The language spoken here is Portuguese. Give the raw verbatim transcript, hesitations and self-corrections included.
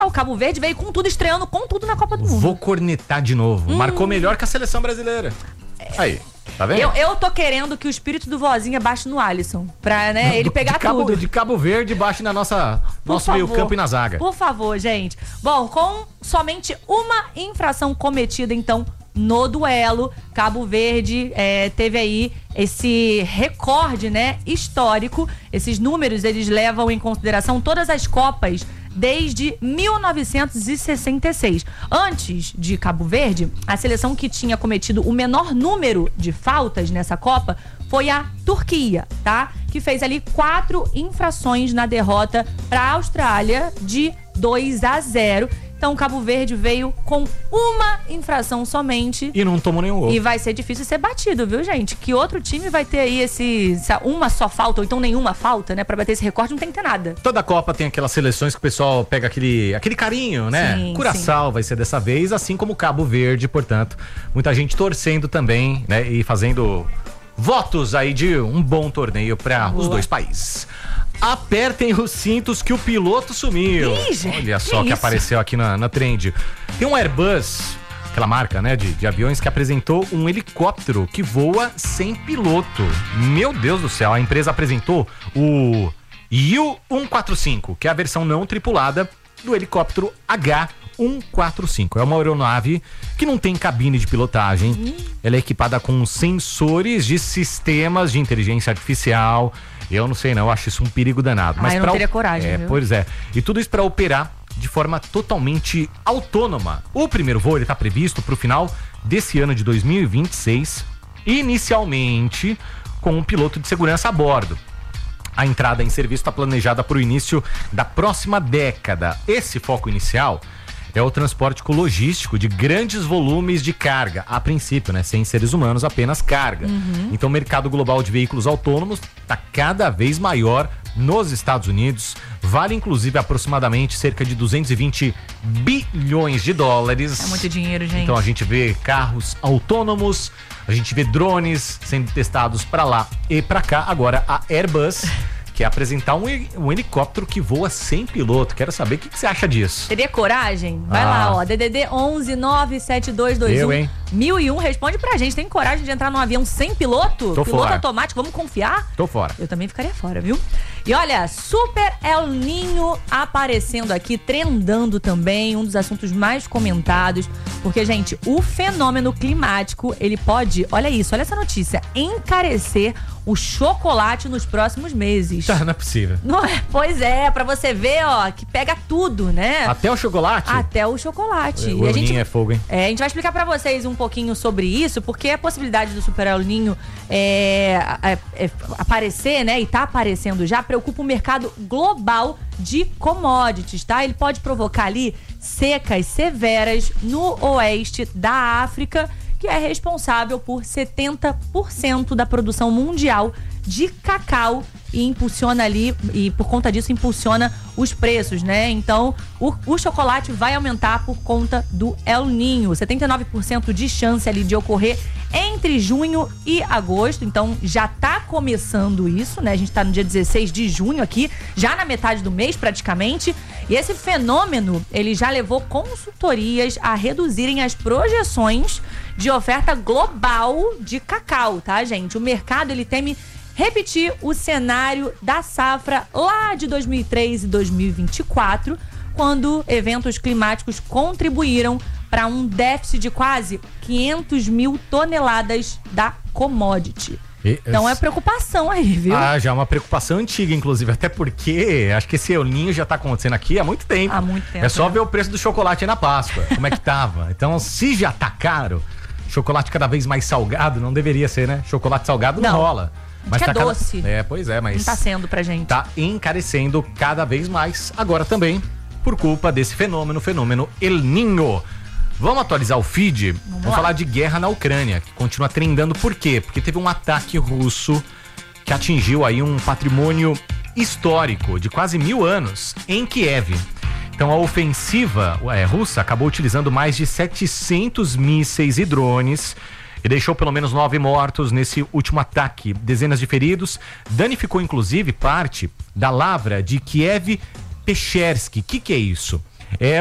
O Cabo Verde veio com tudo, estreando com tudo na Copa do Mundo. Vou cornetar de novo. Hum. Marcou melhor que a seleção brasileira. Aí, tá vendo? Eu, eu tô querendo que o espírito do Vozinha baixe no Alisson, pra né, ele pegar de Cabo, tudo. De Cabo Verde baixe na nossa Por nosso favor, meio campo e na zaga. Por favor, gente. Bom, com somente uma infração cometida, então, no duelo, Cabo Verde é, teve aí esse recorde, né, histórico. Esses números, eles levam em consideração todas as Copas desde mil novecentos e sessenta e seis. Antes de Cabo Verde, a seleção que tinha cometido o menor número de faltas nessa Copa foi a Turquia, tá? Que fez ali quatro infrações na derrota para a Austrália de dois a zero. Então, Cabo Verde veio com uma infração somente. E não tomou nenhum gol. E vai ser difícil ser batido, viu, gente? Que outro time vai ter aí esse, essa uma só falta, ou então nenhuma falta, né? Pra bater esse recorde não tem que ter nada. Toda Copa tem aquelas seleções que o pessoal pega aquele, aquele carinho, né? Sim, Curaçao sim. vai ser dessa vez, assim como Cabo Verde, portanto. Muita gente torcendo também, né? E fazendo votos aí de um bom torneio para os dois países. Apertem os cintos que o piloto sumiu. Ih, gente, olha só que, que apareceu aqui na, na trend. Tem um Airbus, aquela marca, né, de, de aviões, que apresentou um helicóptero que voa sem piloto. Meu Deus do céu, a empresa apresentou o U cento e quarenta e cinco, que é a versão não tripulada do helicóptero H cento e quarenta e cinco. É uma aeronave que não tem cabine de pilotagem. Hum. Ela é equipada com sensores de sistemas de inteligência artificial. Eu não sei não, eu acho isso um perigo danado. Ah, Mas eu pra não teria coragem, é, viu? Pois é. E tudo isso para operar de forma totalmente autônoma. O primeiro voo está previsto para o final desse ano de dois mil e vinte e seis, inicialmente com um piloto de segurança a bordo. A entrada em serviço está planejada para o início da próxima década. Esse foco inicial é o transporte logístico de grandes volumes de carga, a princípio, né? Sem seres humanos, apenas carga. Uhum. Então o mercado global de veículos autônomos está cada vez maior nos Estados Unidos. Vale inclusive aproximadamente cerca de duzentos e vinte bilhões de dólares. É muito dinheiro, gente. Então a gente vê carros autônomos, a gente vê drones sendo testados para lá e para cá. Agora a Airbus quer apresentar um, um helicóptero que voa sem piloto. Quero saber o que, que você acha disso. Teria coragem? Vai Ah. lá, ó. D D D onze nove sete dois dois um Eu, hein? mil e um. Responde pra gente. Tem coragem de entrar num avião sem piloto? Tô piloto fora. automático, vamos confiar? Tô fora. Eu também ficaria fora, viu? E olha, Super El Ninho aparecendo aqui, trendando também, um dos assuntos mais comentados, porque, gente, o fenômeno climático, ele pode, olha isso, olha essa notícia, encarecer o chocolate nos próximos meses. Tá, não é possível. Não é? Pois é, pra você ver, ó, que pega tudo, né? Até o chocolate? Até o chocolate. O E a El gente, Ninho é fogo, hein? é, a gente vai explicar pra vocês um pouquinho sobre isso, porque a possibilidade do Super El Ninho é, é, é, aparecer, né, e tá aparecendo já, preocupa o mercado global de commodities, tá? Ele pode provocar ali secas severas no oeste da África, que é responsável por setenta por cento da produção mundial de cacau e impulsiona ali, e por conta disso impulsiona os preços, né? Então, o, o chocolate vai aumentar por conta do El Ninho. setenta e nove por cento de chance ali de ocorrer entre junho e agosto. Então, já tá começando isso, né? A gente tá no dia dezesseis de junho aqui, já na metade do mês praticamente. E esse fenômeno, ele já levou consultorias a reduzirem as projeções de oferta global de cacau, tá, gente? O mercado, ele teme repetir o cenário da safra lá de dois mil e três e dois mil e vinte e quatro, quando eventos climáticos contribuíram para um déficit de quase quinhentos mil toneladas da commodity. E, então é preocupação aí, viu? Ah, já é uma preocupação antiga, inclusive, até porque acho que esse El Ninho já tá acontecendo aqui há muito tempo. Há muito tempo. É só né? ver o preço do chocolate aí na Páscoa, como é que tava. Então, se já tá caro, chocolate cada vez mais salgado, não deveria ser, né? Chocolate salgado não, Não. rola. Mas que tá é cada... doce. É, pois é, mas Não tá sendo pra gente. tá encarecendo cada vez mais. Agora também por culpa desse fenômeno, fenômeno El Ninho. Vamos atualizar o feed? Vamos, Vamos lá. falar de guerra na Ucrânia, que continua trendando. Por quê? Porque teve um ataque russo que atingiu aí um patrimônio histórico de quase mil anos em Kiev. Então a ofensiva é, russa acabou utilizando mais de setecentos mísseis e drones e deixou pelo menos nove mortos nesse último ataque, dezenas de feridos, danificou inclusive parte da lavra de Kiev Pechersky. O que, que é isso? É